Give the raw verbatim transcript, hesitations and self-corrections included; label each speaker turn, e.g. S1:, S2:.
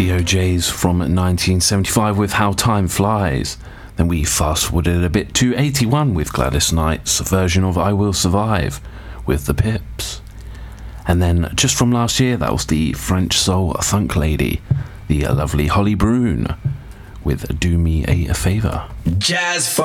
S1: The O Js from nineteen seventy-five with How Time Flies. Then we fast-forwarded a bit to eighty-one with Gladys Knight's version of I Will Survive with the Pips. And then just from last year, that was the French soul funk lady, the lovely Holly Broon, with Do Me a Favour.
S2: Jazz